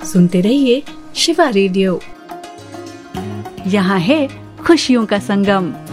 सुनते रहिए शिवा रेडियो। यहाँ है खुशियों का संगम।